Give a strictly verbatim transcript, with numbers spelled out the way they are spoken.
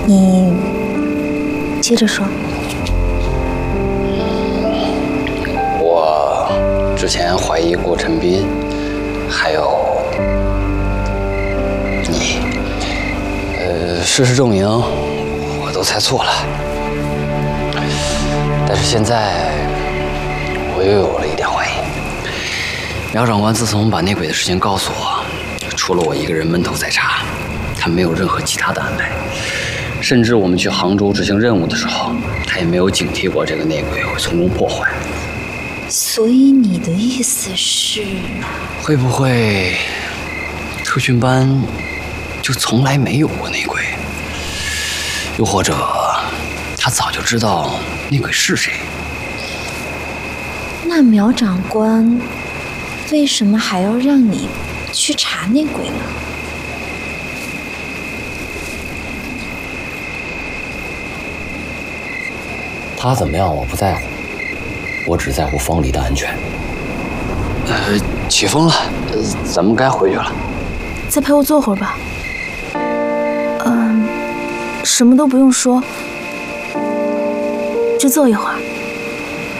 你接着说。 我之前怀疑过陈斌，还有你。呃，事实证明，我都猜错了。但是现在，我又有了一点怀疑。苗长官自从把内鬼的事情告诉我，除了我一个人闷头在查，他没有任何其他的安排。甚至我们去杭州执行任务的时候，他也没有警惕过这个内鬼会从中破坏。 所以你的意思是， 会不会特训班就从来没有过内鬼？又或者他早就知道内鬼是谁？ 那苗长官为什么还要让你去查内鬼呢？ 他怎么样我不在乎，我只在乎方离的安全。 呃，起风了，呃，咱们该回去了。 再陪我坐会儿吧。嗯，什么都不用说，就坐一会儿。